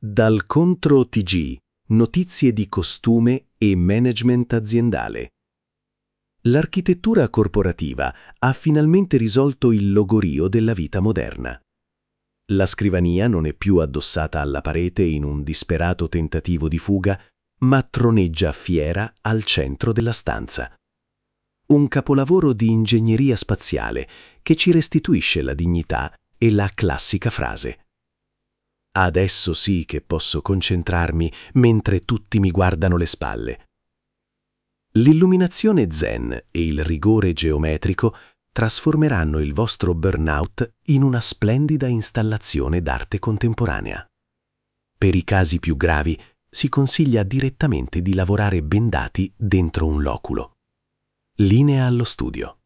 Dal Contro TG, notizie di costume e management aziendale. L'architettura corporativa ha finalmente risolto il logorio della vita moderna. La scrivania non è più addossata alla parete in un disperato tentativo di fuga, ma troneggia fiera al centro della stanza. Un capolavoro di ingegneria spaziale che ci restituisce la dignità e la classica frase: adesso sì che posso concentrarmi mentre tutti mi guardano le spalle. L'illuminazione zen e il rigore geometrico trasformeranno il vostro burnout in una splendida installazione d'arte contemporanea. Per i casi più gravi si consiglia direttamente di lavorare bendati dentro un loculo. Linea allo studio.